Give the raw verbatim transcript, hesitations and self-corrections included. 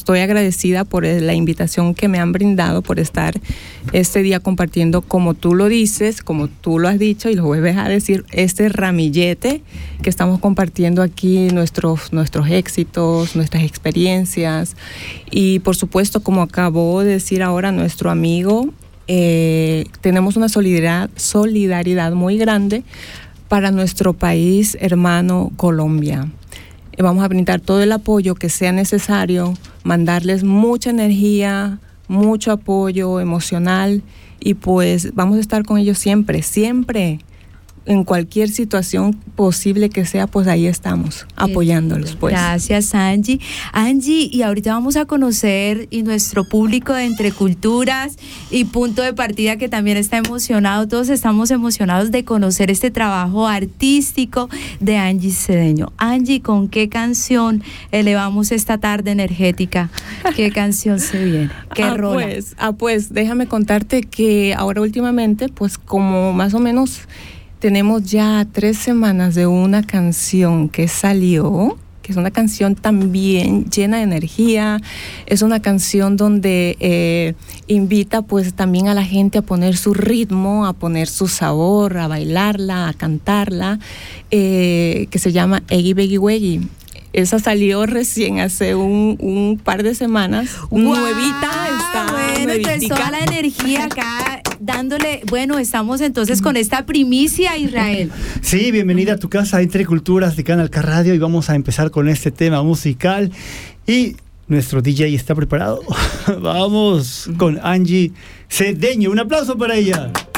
estoy agradecida por la invitación que me han brindado, por estar este día compartiendo, como tú lo dices, como tú lo has dicho y lo vuelves a decir, este ramillete que estamos compartiendo aquí, nuestros, nuestros éxitos, nuestras experiencias y por supuesto, como acabó de decir ahora nuestro amigo, eh, tenemos una solidaridad, solidaridad muy grande para nuestro país hermano Colombia. Vamos a brindar todo el apoyo que sea necesario, mandarles mucha energía, mucho apoyo emocional y pues vamos a estar con ellos siempre, siempre. En cualquier situación posible que sea, pues ahí estamos, apoyándolos. Pues. Gracias, Angie. Angie, y ahorita vamos a conocer, y nuestro público de Entre Culturas y Punto de Partida, que también está emocionado, todos estamos emocionados de conocer este trabajo artístico de Angie Cedeño. Angie, ¿con qué canción elevamos esta tarde energética? ¿Qué canción se viene? ¿Qué ah, rola? Pues, ah, pues, déjame contarte que ahora últimamente, pues como más o menos... Tenemos ya tres semanas de una canción que salió, que es una canción también llena de energía, es una canción donde eh, invita pues también a la gente a poner su ritmo, a poner su sabor, a bailarla, a cantarla, eh, que se llama Eggy Beggy Weggy. Esa salió recién hace un, un par de semanas, wow, nuevita, está bueno, entonces toda la energía acá dándole, bueno, estamos entonces con esta primicia, Israel. Sí, bienvenida a tu casa, Entre Culturas de Canal K Radio, y vamos a empezar con este tema musical y nuestro D J está preparado. Vamos con Angie Cedeño, un aplauso para ella.